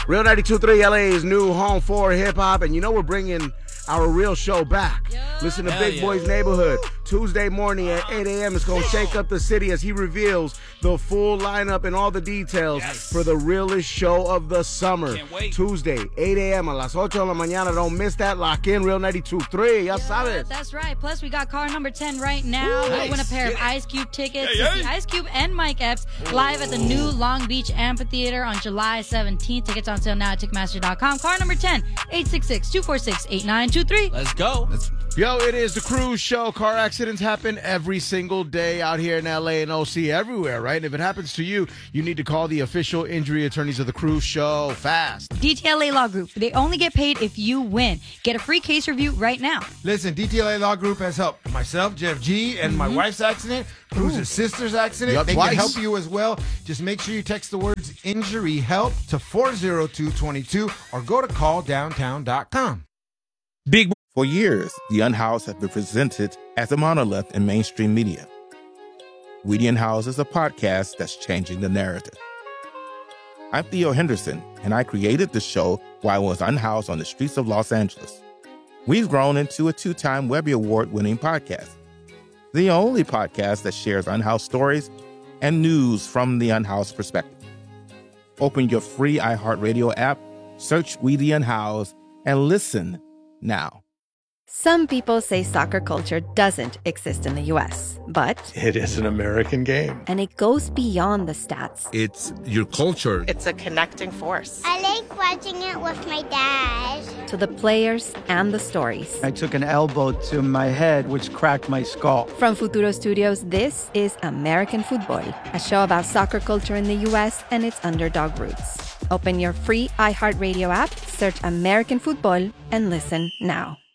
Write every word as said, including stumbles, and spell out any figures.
Real ninety-two point three L A's new home for hip-hop. And you know we're bringing our real show back. Yo. Listen to Hell Big yeah. Boy's Neighborhood. Tuesday morning at eight a.m. It's going to shake up the city as he reveals the full lineup and all the details yes. for the realest show of the summer. Tuesday, eight a.m. a las ocho de la mañana. Don't miss that. Lock in. Real ninety-two point three. Ya sabes. That's right. Plus, we got car number ten right now. Ooh, nice. We'll win a pair of Ice Cube tickets yeah, yeah. to see Ice Cube and Mike Epps live at the new Long Beach Amphitheater on July seventeenth. Tickets on sale now at Ticketmaster dot com. Car number ten, eight six six, two four six, eight nine two three. Let's go. Let's- Yo, it is the Cruise Show. Car accidents happen every single day out here in L A and O C, everywhere, right? And if it happens to you, you need to call the official injury attorneys of the Cruise Show fast. D T L A Law Group. They only get paid if you win. Get a free case review right now. Listen, D T L A Law Group has helped myself, Jeff G, and mm-hmm. my wife's accident, Cruz's sister's accident. Yep, they twice. Can help you as well. Just make sure you text the words injury help to four zero two two two or go to call downtown dot com. Big For years, The Unhoused has been presented as a monolith in mainstream media. We The Unhoused is a podcast that's changing the narrative. I'm Theo Henderson, and I created the show while I was unhoused on the streets of Los Angeles. We've grown into a two-time Webby Award-winning podcast, the only podcast that shares unhoused stories and news from the unhoused perspective. Open your free iHeartRadio app, search We The Unhoused, and listen now. Some people say soccer culture doesn't exist in the U S, but it is an American game. And it goes beyond the stats. It's your culture. It's a connecting force. I like watching it with my dad. To the players and the stories. I took an elbow to my head, which cracked my skull. From Futuro Studios, this is American Football, a show about soccer culture in the U S and its underdog roots. Open your free iHeartRadio app, search American Football, and listen now.